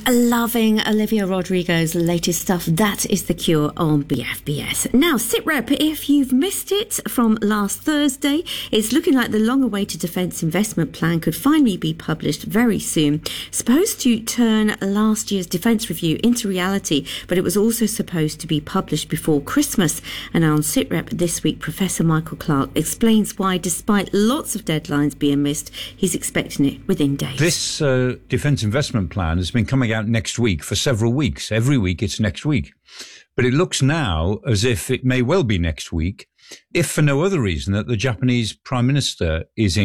Loving Olivia Rodrigo's latest stuff. That is The Cure on BFBS. Now, SITREP, if you've missed it from last Thursday, it's looking like the long-awaited Defence Investment Plan could finally be published very soon. Supposed to turn last year's Defence Review into reality, but it was also supposed to be published before Christmas. And on SITREP this week, Professor Michael Clark explains why, despite lots of deadlines being missed, he's expecting it within days. This Defence Investment Plan has been coming out next week for several weeks. Every week it's next week. But it looks now as if it may well be next week, if for no other reason that the Japanese Prime Minister is in